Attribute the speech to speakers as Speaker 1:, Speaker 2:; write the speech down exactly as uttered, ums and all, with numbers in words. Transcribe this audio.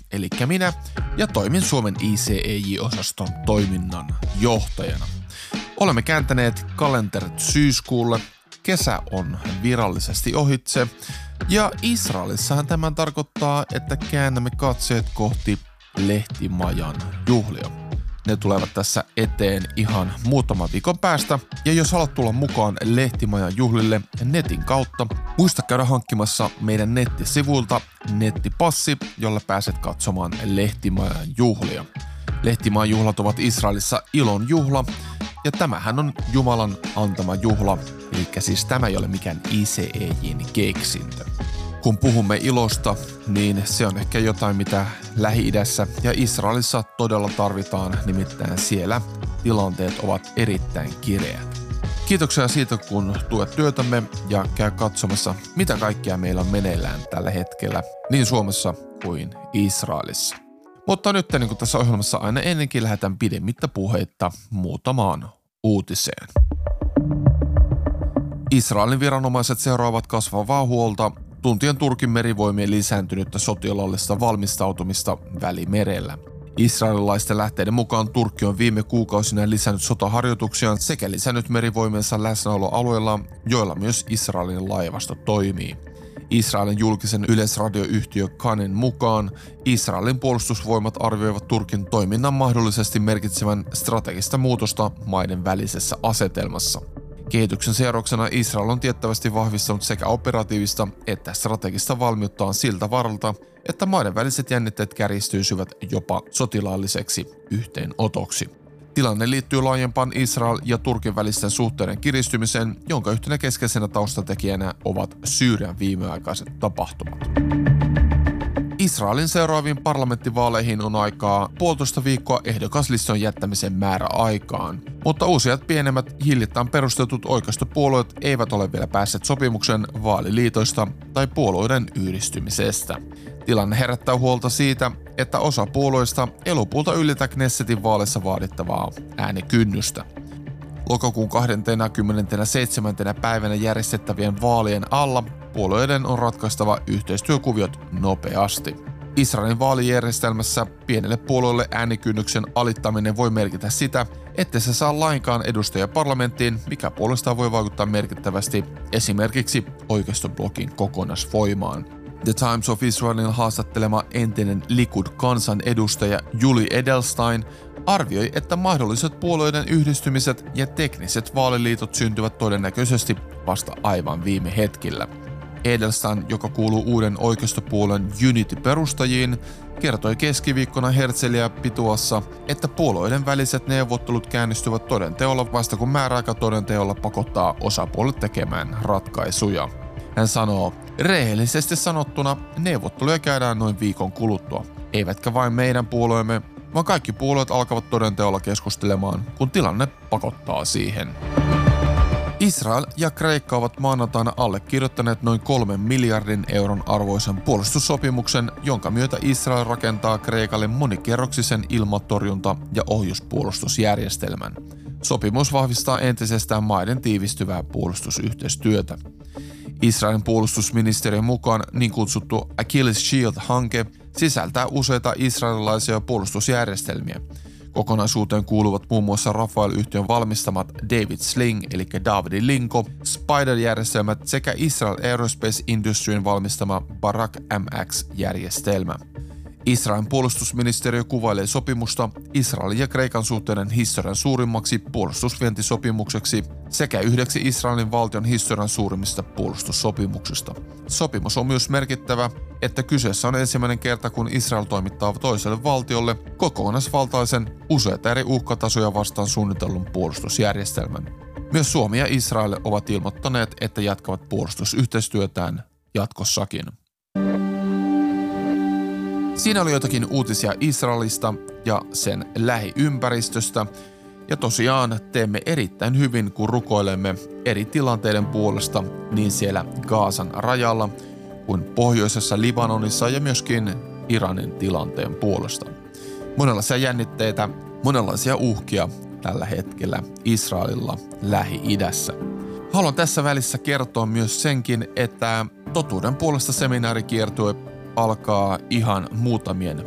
Speaker 1: eli minä, ja toimin Suomen I C E J-osaston toiminnan johtajana. Olemme kääntäneet kalenterit syyskuulle, kesä on virallisesti ohitse, ja Israelissahan tämän tarkoittaa, että käännämme katseet kohti Lehtimajan juhlia. Ne tulevat tässä eteen ihan muutaman viikon päästä, ja jos haluat tulla mukaan Lehtimajan juhlille netin kautta, muista käydä hankkimassa meidän nettisivuilta nettipassi, jolla pääset katsomaan Lehtimajan juhlia. Lehtimajan juhlat ovat Israelissa ilon juhla, ja tämähän on Jumalan antama juhla, eli siis tämä ei ole mikään I C E J:n keksintö. Kun puhumme ilosta, niin se on ehkä jotain, mitä Lähi-idässä ja Israelissa todella tarvitaan, nimittäin siellä tilanteet ovat erittäin kireät. Kiitoksia siitä, kun tuet työtämme ja käy katsomassa, mitä kaikkea meillä on meneillään tällä hetkellä, niin Suomessa kuin Israelissa. Mutta nyt, niin kuin tässä ohjelmassa aina ennenkin, lähdetään pidemmittä puheitta muutamaan uutiseen. Israelin viranomaiset seuraavat kasvavaa huolta tuntien Turkin merivoimien lisääntynyttä sotilaallista valmistautumista Välimerellä. Israelilaisten lähteiden mukaan Turkki on viime kuukausina lisännyt sotaharjoituksiaan sekä lisännyt merivoimiensa läsnäoloalueilla, joilla myös Israelin laivasto toimii. Israelin julkisen yleisradioyhtiö Kanen mukaan Israelin puolustusvoimat arvioivat Turkin toiminnan mahdollisesti merkitsevän strategista muutosta maiden välisessä asetelmassa. Kehityksen seurauksena Israel on tiettävästi vahvistanut sekä operatiivista että strategista valmiuttaan siltä varalta, että maiden väliset jännitteet kärjistyisivät jopa sotilaalliseksi yhteenotoksi. Tilanne liittyy laajempaan Israel ja Turkin välisten suhteiden kiristymiseen, jonka yhtenä keskeisenä taustatekijänä ovat Syyrian viimeaikaiset tapahtumat. Israelin seuraaviin parlamenttivaaleihin on aikaa puolitoista viikkoa ehdokasliston jättämisen määräaikaan, mutta useat pienemmät hiljattain perustetut oikeistopuolueet eivät ole vielä päässeet sopimuksen vaaliliitoista tai puolueiden yhdistymisestä. Tilanne herättää huolta siitä, että osa puolueista ei lopulta ylitä Knessetin vaaleissa vaadittavaa äänikynnystä. Lokakuun kahdeskymmenesseitsemäs päivänä järjestettävien vaalien alla puolueiden on ratkaistava yhteistyökuviot nopeasti. Israelin vaalijärjestelmässä pienelle puolueelle äänikynnyksen alittaminen voi merkitä sitä, että se saa lainkaan edustajia parlamenttiin, mikä puolestaan voi vaikuttaa merkittävästi esimerkiksi oikeistoblokin kokonaisvoimaan. The Times of Israelin haastattelema entinen Likud-kansanedustaja Julie Edelstein arvioi, että mahdolliset puolueiden yhdistymiset ja tekniset vaaliliitot syntyvät todennäköisesti vasta aivan viime hetkillä. Edelstein, joka kuuluu uuden oikeistopuolueen Unity-perustajiin, kertoi keskiviikkona Herzliya Pituassa, että puolueiden väliset neuvottelut käynnistyvät todenteolla vasta kun määräaika todenteolla pakottaa osapuolet tekemään ratkaisuja. Hän sanoo, rehellisesti sanottuna neuvotteluja käydään noin viikon kuluttua, eivätkä vain meidän puolueemme, vaan kaikki puolueet alkavat todenteolla keskustelemaan, kun tilanne pakottaa siihen. Israel ja Kreikka ovat maanantaina allekirjoittaneet noin kolmen miljardin euron arvoisen puolustussopimuksen, jonka myötä Israel rakentaa Kreikalle monikerroksisen ilmatorjunta- ja ohjuspuolustusjärjestelmän. Sopimus vahvistaa entisestään maiden tiivistyvää puolustusyhteistyötä. Israelin puolustusministeriön mukaan niin kutsuttu Achilles Shield-hanke sisältää useita israelilaisia puolustusjärjestelmiä. Kokonaisuuteen kuuluvat muun muassa Rafael-yhtiön valmistamat David Sling eli Davidin linko, Spider-järjestelmät sekä Israel Aerospace Industryn valmistama Barak M X-järjestelmä. Israelin puolustusministeriö kuvailee sopimusta Israelin ja Kreikan suhteiden historian suurimmaksi puolustusvientisopimukseksi sekä yhdeksi Israelin valtion historian suurimmista puolustussopimuksista. Sopimus on myös merkittävä, että kyseessä on ensimmäinen kerta, kun Israel toimittaa toiselle valtiolle kokonaisvaltaisen useita eri uhkatasoja vastaan suunnitellun puolustusjärjestelmän. Myös Suomi ja Israel ovat ilmoittaneet, että jatkavat puolustusyhteistyötään jatkossakin. Siinä oli jotakin uutisia Israelista ja sen lähiympäristöstä. Ja tosiaan teemme erittäin hyvin, kun rukoilemme eri tilanteiden puolesta niin siellä Gazan rajalla kuin pohjoisessa Libanonissa ja myöskin Iranin tilanteen puolesta. Monenlaisia jännitteitä, monenlaisia uhkia tällä hetkellä Israelilla Lähi-idässä. Haluan tässä välissä kertoa myös senkin, että Totuuden puolesta seminaarikiertue alkaa ihan muutamien